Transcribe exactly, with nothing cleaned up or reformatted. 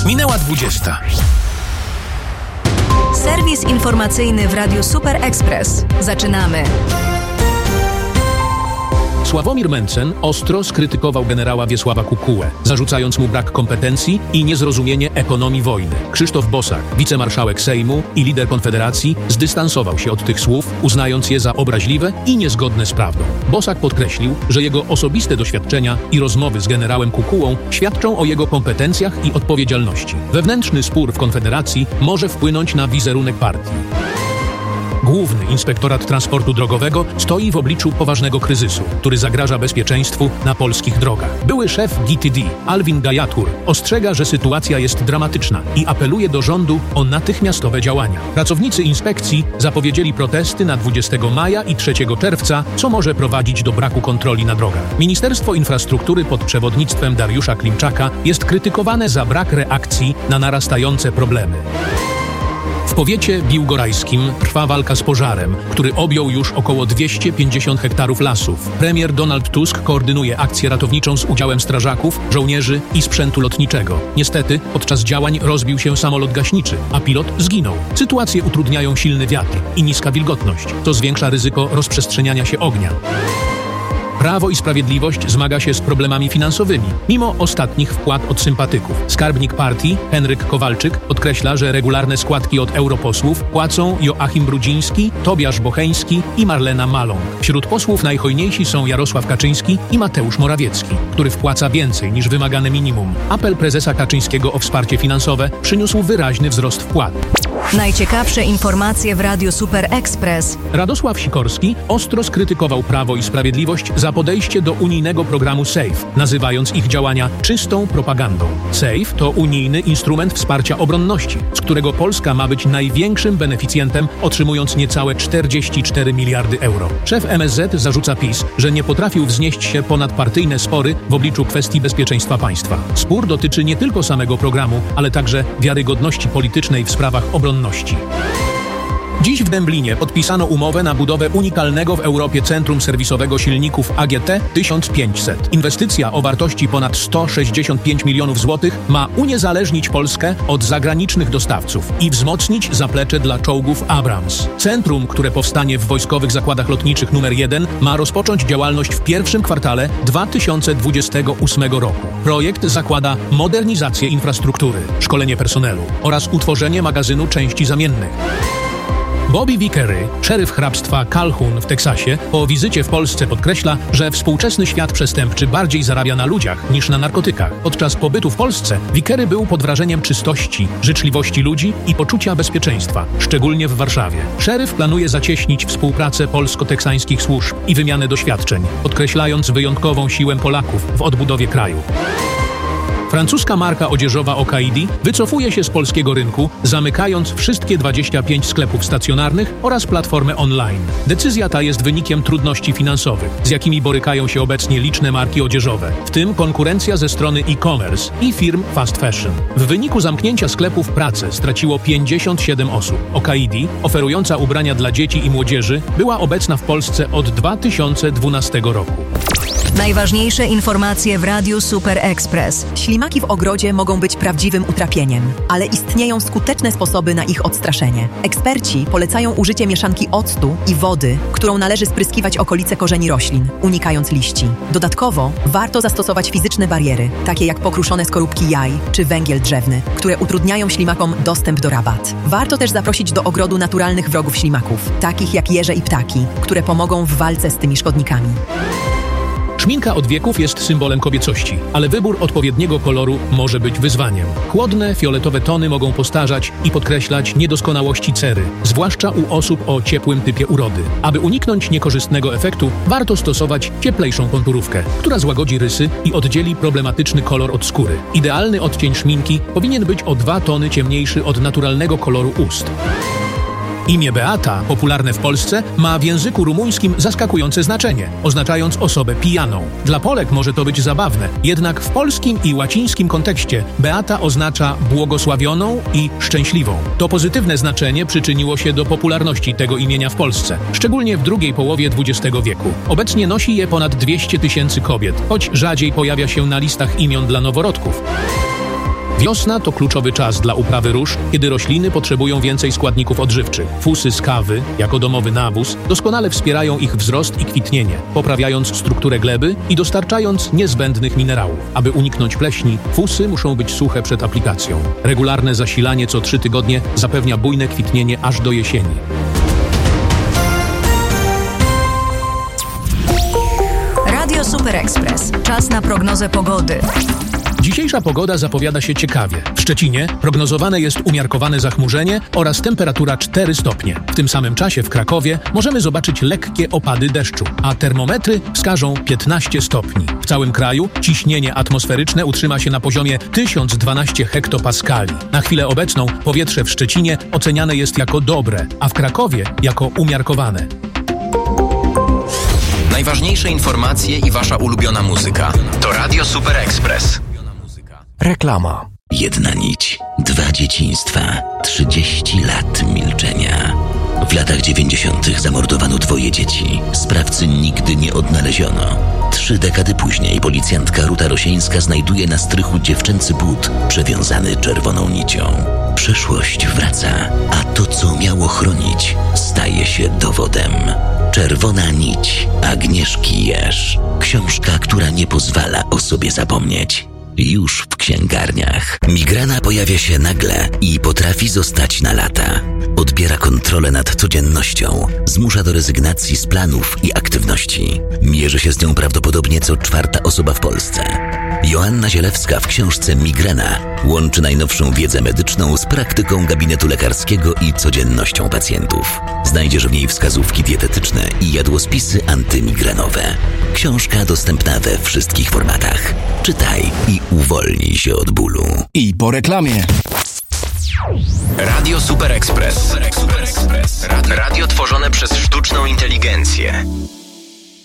Minęła dwudziesta. Serwis informacyjny w Radiu Super Express. Zaczynamy. Sławomir Mencen ostro skrytykował generała Wiesława Kukułę, zarzucając mu brak kompetencji i niezrozumienie ekonomii wojny. Krzysztof Bosak, wicemarszałek Sejmu i lider Konfederacji, zdystansował się od tych słów, uznając je za obraźliwe i niezgodne z prawdą. Bosak podkreślił, że jego osobiste doświadczenia i rozmowy z generałem Kukułą świadczą o jego kompetencjach i odpowiedzialności. Wewnętrzny spór w Konfederacji może wpłynąć na wizerunek partii. Główny Inspektorat Transportu Drogowego stoi w obliczu poważnego kryzysu, który zagraża bezpieczeństwu na polskich drogach. Były szef G T D, Alvin Gajatur, ostrzega, że sytuacja jest dramatyczna i apeluje do rządu o natychmiastowe działania. Pracownicy inspekcji zapowiedzieli protesty na dwudziestego maja i trzeciego czerwca, co może prowadzić do braku kontroli na drogach. Ministerstwo Infrastruktury pod przewodnictwem Dariusza Klimczaka jest krytykowane za brak reakcji na narastające problemy. W powiecie biłgorajskim trwa walka z pożarem, który objął już około dwieście pięćdziesiąt hektarów lasów. Premier Donald Tusk koordynuje akcję ratowniczą z udziałem strażaków, żołnierzy i sprzętu lotniczego. Niestety, podczas działań rozbił się samolot gaśniczy, a pilot zginął. Sytuację utrudniają silny wiatr i niska wilgotność, co zwiększa ryzyko rozprzestrzeniania się ognia. Prawo i Sprawiedliwość zmaga się z problemami finansowymi, mimo ostatnich wpłat od sympatyków. Skarbnik partii, Henryk Kowalczyk, podkreśla, że regularne składki od europosłów płacą Joachim Brudziński, Tobiasz Bocheński i Marlena Maląg. Wśród posłów najhojniejsi są Jarosław Kaczyński i Mateusz Morawiecki, który wpłaca więcej niż wymagane minimum. Apel prezesa Kaczyńskiego o wsparcie finansowe przyniósł wyraźny wzrost wpłat. Najciekawsze informacje w Radiu Super Express. Radosław Sikorski ostro skrytykował Prawo i Sprawiedliwość za podejście do unijnego programu SAFE, nazywając ich działania czystą propagandą. SAFE to unijny instrument wsparcia obronności, z którego Polska ma być największym beneficjentem, otrzymując niecałe czterdzieści cztery miliardy euro. Szef M S Z zarzuca PiS, że nie potrafił wznieść się ponad partyjne spory w obliczu kwestii bezpieczeństwa państwa. Spór dotyczy nie tylko samego programu, ale także wiarygodności politycznej w sprawach obronności. Dziś w Dęblinie podpisano umowę na budowę unikalnego w Europie centrum serwisowego silników A G T tysiąc pięćset. Inwestycja o wartości ponad sto sześćdziesiąt pięć milionów złotych ma uniezależnić Polskę od zagranicznych dostawców i wzmocnić zaplecze dla czołgów Abrams. Centrum, które powstanie w Wojskowych Zakładach Lotniczych numer jeden, ma rozpocząć działalność w pierwszym kwartale dwa tysiące dwudziestego ósmego roku. Projekt zakłada modernizację infrastruktury, szkolenie personelu oraz utworzenie magazynu części zamiennych. Bobby Vickery, szeryf hrabstwa Calhoun w Teksasie, po wizycie w Polsce podkreśla, że współczesny świat przestępczy bardziej zarabia na ludziach niż na narkotykach. Podczas pobytu w Polsce Vickery był pod wrażeniem czystości, życzliwości ludzi i poczucia bezpieczeństwa, szczególnie w Warszawie. Szeryf planuje zacieśnić współpracę polsko-teksańskich służb i wymianę doświadczeń, podkreślając wyjątkową siłę Polaków w odbudowie kraju. Francuska marka odzieżowa Okaidi wycofuje się z polskiego rynku, zamykając wszystkie dwadzieścia pięć sklepów stacjonarnych oraz platformę online. Decyzja ta jest wynikiem trudności finansowych, z jakimi borykają się obecnie liczne marki odzieżowe, w tym konkurencja ze strony e-commerce i firm fast fashion. W wyniku zamknięcia sklepów pracę straciło pięćdziesiąt siedem osób. Okaidi, oferująca ubrania dla dzieci i młodzieży, była obecna w Polsce od dwa tysiące dwunastego roku. Najważniejsze informacje w Radiu Super Express. Ślimaki w ogrodzie mogą być prawdziwym utrapieniem, ale istnieją skuteczne sposoby na ich odstraszenie. Eksperci polecają użycie mieszanki octu i wody, którą należy spryskiwać okolice korzeni roślin, unikając liści. Dodatkowo warto zastosować fizyczne bariery, takie jak pokruszone skorupki jaj czy węgiel drzewny, które utrudniają ślimakom dostęp do rabat. Warto też zaprosić do ogrodu naturalnych wrogów ślimaków, takich jak jeże i ptaki, które pomogą w walce z tymi szkodnikami. Szminka od wieków jest symbolem kobiecości, ale wybór odpowiedniego koloru może być wyzwaniem. Chłodne, fioletowe tony mogą postarzać i podkreślać niedoskonałości cery, zwłaszcza u osób o ciepłym typie urody. Aby uniknąć niekorzystnego efektu, warto stosować cieplejszą konturówkę, która złagodzi rysy i oddzieli problematyczny kolor od skóry. Idealny odcień szminki powinien być o dwa tony ciemniejszy od naturalnego koloru ust. Imię Beata, popularne w Polsce, ma w języku rumuńskim zaskakujące znaczenie, oznaczając osobę pijaną. Dla Polek może to być zabawne, jednak w polskim i łacińskim kontekście Beata oznacza błogosławioną i szczęśliwą. To pozytywne znaczenie przyczyniło się do popularności tego imienia w Polsce, szczególnie w drugiej połowie dwudziestego wieku. Obecnie nosi je ponad dwieście tysięcy kobiet, choć rzadziej pojawia się na listach imion dla noworodków. Wiosna to kluczowy czas dla uprawy róż, kiedy rośliny potrzebują więcej składników odżywczych. Fusy z kawy, jako domowy nawóz, doskonale wspierają ich wzrost i kwitnienie, poprawiając strukturę gleby i dostarczając niezbędnych minerałów. Aby uniknąć pleśni, fusy muszą być suche przed aplikacją. Regularne zasilanie co trzy tygodnie zapewnia bujne kwitnienie aż do jesieni. Radio Super Express. Czas na prognozę pogody. Dzisiejsza pogoda zapowiada się ciekawie. W Szczecinie prognozowane jest umiarkowane zachmurzenie oraz temperatura cztery stopnie. W tym samym czasie w Krakowie możemy zobaczyć lekkie opady deszczu, a termometry wskażą piętnaście stopni. W całym kraju ciśnienie atmosferyczne utrzyma się na poziomie tysiąc dwanaście hektopaskali. Na chwilę obecną powietrze w Szczecinie oceniane jest jako dobre, a w Krakowie jako umiarkowane. Najważniejsze informacje i wasza ulubiona muzyka. To Radio Super Express. Reklama. Jedna nić, dwa dzieciństwa, trzydzieści lat milczenia. W latach dziewięćdziesiątych zamordowano dwoje dzieci. Sprawcy nigdy nie odnaleziono. Trzy dekady później policjantka Ruta Rosieńska znajduje na strychu dziewczęcy but przewiązany czerwoną nicią. Przeszłość wraca, a to, co miało chronić, staje się dowodem. Czerwona nić Agnieszki Jerz. Książka, która nie pozwala o sobie zapomnieć. Już w księgarniach. Migrena pojawia się nagle i potrafi zostać na lata. Odbiera kontrolę nad codziennością, zmusza do rezygnacji z planów i aktywności. Mierzy się z nią prawdopodobnie co czwarta osoba w Polsce. Joanna Zielewska w książce Migrena łączy najnowszą wiedzę medyczną z praktyką gabinetu lekarskiego i codziennością pacjentów. Znajdziesz w niej wskazówki dietetyczne i jadłospisy antymigrenowe. Książka dostępna we wszystkich formatach. Czytaj i uwolnij się od bólu. I po reklamie. Radio Super Express. Radio, radio tworzone przez